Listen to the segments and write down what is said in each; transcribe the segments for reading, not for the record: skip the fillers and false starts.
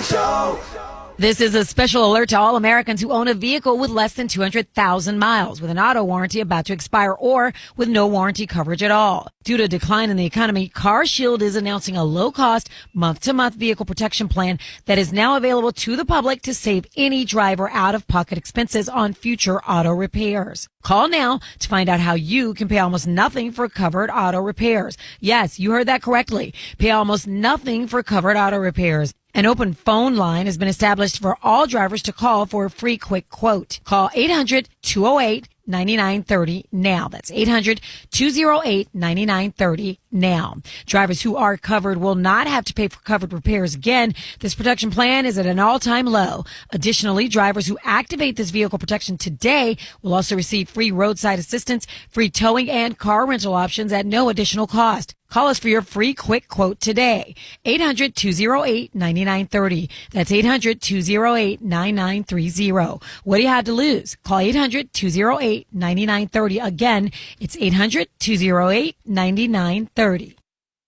Show. This is a special alert to all Americans who own a vehicle with less than 200,000 miles, with an auto warranty about to expire, or with no warranty coverage at all. Due to a decline in the economy, CarShield is announcing a low-cost, month-to-month vehicle protection plan that is now available to the public to save any driver out-of-pocket expenses on future auto repairs. Call now to find out how you can pay almost nothing for covered auto repairs. Yes, you heard that correctly. Pay almost nothing for covered auto repairs. An open phone line has been established for all drivers to call for a free quick quote. Call 800-208-9930 now. That's 800-208-9930 now. Drivers who are covered will not have to pay for covered repairs again. This protection plan is at an all-time low. Additionally, drivers who activate this vehicle protection today will also receive free roadside assistance, free towing, and car rental options at no additional cost. Call us for your free quick quote today. 800-208-9930. That's 800-208-9930. What do you have to lose? Call 800-208-9930. Again, it's 800-208-9930.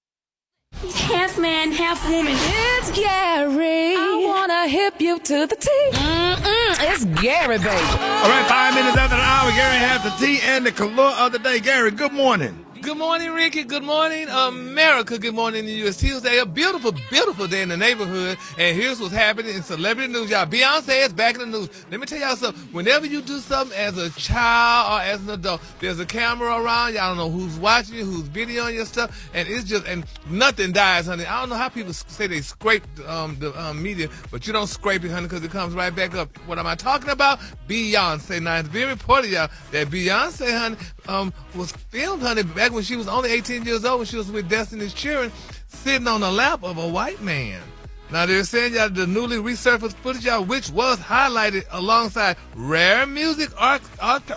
Half man, half woman. It's Gary. I wanna hip you to the T. It's Gary, baby. All right, 5 minutes after the hour, Gary has the tea and the color of the day. Gary, good morning. Good morning, Ricky. Good morning, America. Good morning to you. It's Tuesday, a beautiful, beautiful day in the neighborhood. And here's what's happening in celebrity news, y'all. Beyonce is back in the news. Let me tell y'all something. Whenever you do something as a child or as an adult, there's a camera around. Y'all don't know who's watching you, who's videoing your stuff. And it's just, and nothing dies, honey. I don't know how people say they scrape the media, but you don't scrape it, honey, because it comes right back up. What am I talking about? Beyonce. Now, it's being reported, y'all, that Beyonce, honey, was filmed, honey, back when she was only 18 years old, when she was with Destiny's Children, sitting on the lap of a white man. Now, they're saying, y'all, the newly resurfaced footage, y'all, which was highlighted alongside rare music archivals.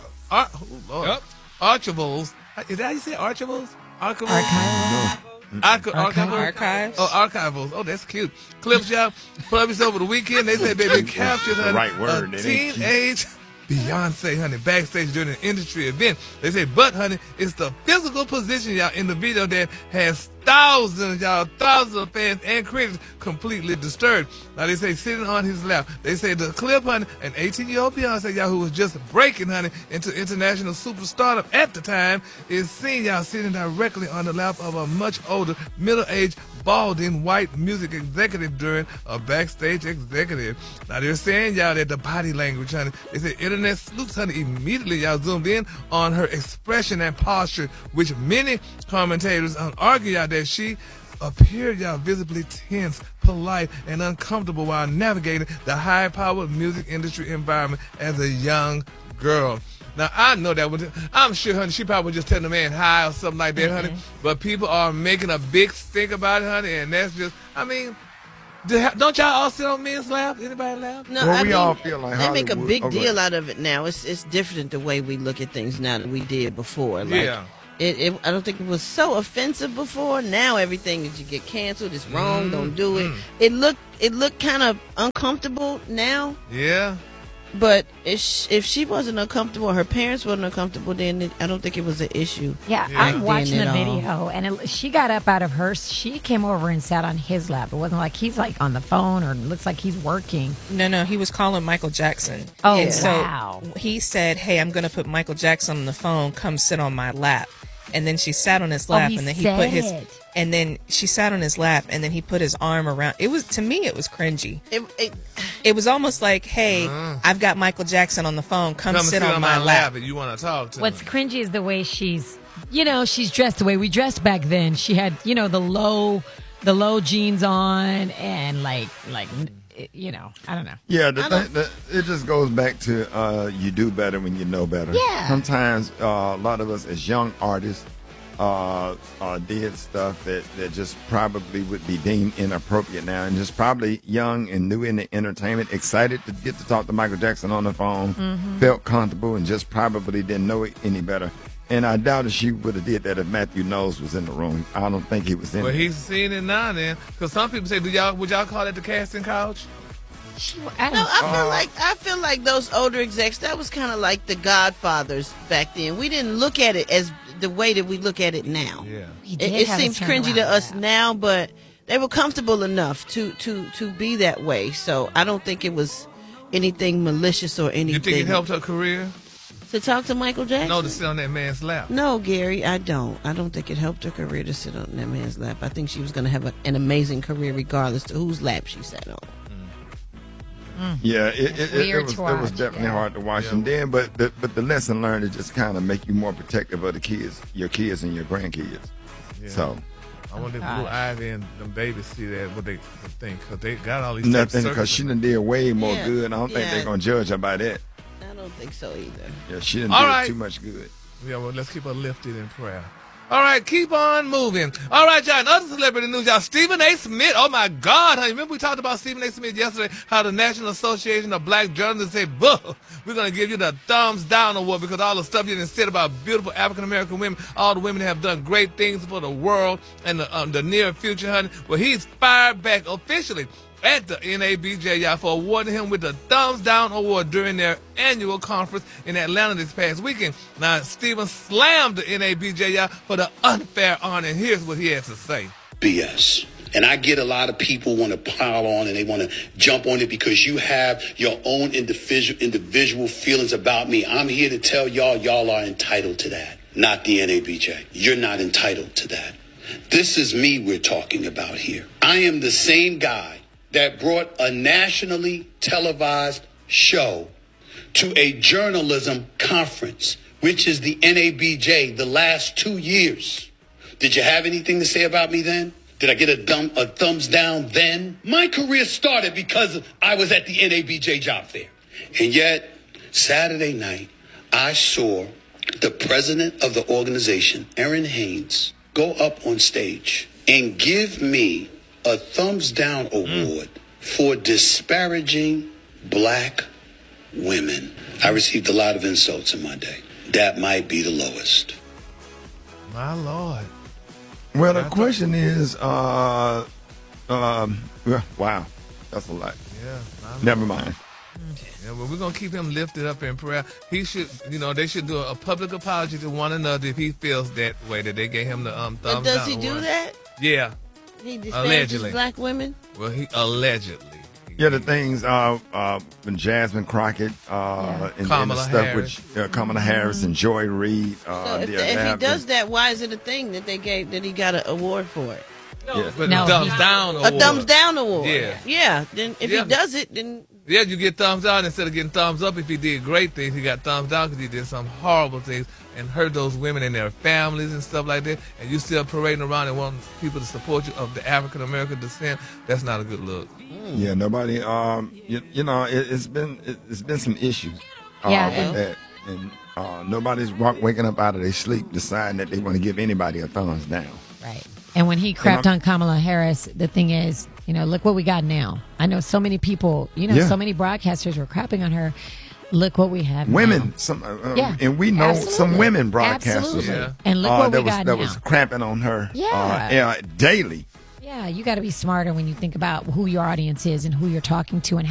Is that how you say archivals? Archives. Oh, archivals. Oh, that's cute. Clips, y'all, published over the weekend. They said they captured, honey, right word, a teenage Beyonce, honey, backstage during an industry event. They say, but, honey, it's the physical position, y'all, in the video that has thousands of fans and critics completely disturbed. Now, they say sitting on his lap. They say the clip, honey, an 18-year-old Beyonce, y'all, who was just breaking, honey, into international superstardom at the time, is seen, y'all, sitting directly on the lap of a much older, middle-aged, balding white music executive during a backstage executive. Now, they're saying, y'all, that the body language, honey, they say internet sleuths, honey, immediately, y'all, zoomed in on her expression and posture, which many commentators argue, y'all, that she appeared, y'all, visibly tense, polite, and uncomfortable while navigating the high-powered music industry environment as a young girl. Now, I know that I'm sure, honey, she probably was just telling the man hi or something like that, honey. But people are making a big stink about it, honey, and that's just, I mean, don't y'all all sit on men's lap? Anybody laugh? No, well, we all feel like they Hollywood. make a big deal out of it now. It's different the way we look at things now than we did before. Like, yeah. I don't think it was so offensive before. Now everything is you get canceled. It's wrong. Don't do it. It looked kind of uncomfortable now. Yeah. But if she wasn't uncomfortable, her parents wasn't uncomfortable, then I don't think it was an issue. Yeah, I'm watching the video, and she got up out of hers. She came over and sat on his lap. It wasn't like he's like on the phone or looks like he's working. No, he was calling Michael Jackson. Oh, and so wow. He said, hey, I'm going to put Michael Jackson on the phone. Come sit on my lap. And then she sat on his lap, and then he put his, and then she sat on his lap, and then he put his arm around. It was, to me, it was cringy. It was almost like, hey, I've got Michael Jackson on the phone. Come sit on my lap. And you want to talk to What's him. cringy is the way she's dressed the way we dressed back then. She had, the low jeans on and like. I don't know. Yeah, it just goes back to you do better when you know better. Yeah. Sometimes a lot of us as young artists did stuff that just probably would be deemed inappropriate now, and just probably young and new in the entertainment, excited to get to talk to Michael Jackson on the phone, felt comfortable, and just probably didn't know it any better. And I doubt if she would have did that if Matthew Knowles was in the room. I don't think he was in Well, there. he's seeing it now then. Because some people say, would y'all call it the casting couch? I feel like those older execs, that was kind of like the Godfathers back then. We didn't look at it as the way that we look at it now. Yeah. It seems cringy to us now, but comfortable enough to be that way. So I don't think it was anything malicious or anything. You think it helped her career? To talk to Michael Jackson? No, to sit on that man's lap. No, Gary, I don't. I don't think it helped her career to sit on that man's lap. I think she was going to have an amazing career regardless to whose lap she sat on. Yeah, it was definitely hard to watch. And then, but the lesson learned is just kind of make you more protective of the kids, your kids and your grandkids. Yeah. So. I wonder if Blue Ivy and them babies see that, what they think, because they got all these nothing, because she done did way more good. I don't think they're going to judge her by that. I don't think so either. Yeah, she didn't do too much good. Yeah, well, let's keep her lifted in prayer. All right, keep on moving. All right, y'all, in other celebrity news, y'all, Stephen A. Smith. Oh, my God, honey. Remember we talked about Stephen A. Smith yesterday, how the National Association of Black Journalists said, "Buh, we're going to give you the thumbs down award because all the stuff you done said about beautiful African-American women, all the women that have done great things for the world and the near future, honey." Well, he's fired back officially at the NABJ, y'all, for awarding him with the Thumbs Down Award during their annual conference in Atlanta this past weekend. Now, Stephen slammed the NABJ, y'all, for the unfair honor, and here's what he has to say. BS. And I get a lot of people want to pile on and they want to jump on it because you have your own individual feelings about me. I'm here to tell y'all are entitled to that, not the NABJ. You're not entitled to that. This is me we're talking about here. I am the same guy that brought a nationally televised show to a journalism conference, which is the NABJ, the last 2 years. Did you have anything to say about me then? Did I get a thumbs down then? My career started because I was at the NABJ job fair. And yet, Saturday night, I saw the president of the organization, Erin Haynes, go up on stage and give me a thumbs down award for disparaging black women. I received a lot of insults in my day. That might be the lowest. My Lord. Well, the question is, wow, that's a lot. Yeah. Never mind. Yeah, well, we're going to keep him lifted up in prayer. He should, they should do a public apology to one another if he feels that way, that they gave him the thumbs down. But does he do that? Yeah. He disparages black women? Well, he allegedly. Yeah, the things when Jasmine Crockett and Kamala the stuff Harris. with Kamala Harris and Joy Reid. So if he does that, why is it a thing that he got an award for it? But a thumbs down award. A thumbs down award. Yeah. Yeah. Then if he does it, then. Yeah, you get thumbs down instead of getting thumbs up. If he did great things, he got thumbs down because he did some horrible things and hurt those women and their families and stuff like that. And you still parading around and wanting people to support you of the African American descent. That's not a good look. Yeah, nobody. It's been some issues with that, and nobody's waking up out of their sleep deciding that they want to give anybody a thumbs down. Right. And when he crapped on Kamala Harris, the thing is, look what we got now. I know so many people, so many broadcasters were crapping on her. Look what we have women, now. And we know some women broadcasters. Absolutely. Yeah. And look what we got now. That was crapping on her daily. Yeah, you got to be smarter when you think about who your audience is and who you're talking to and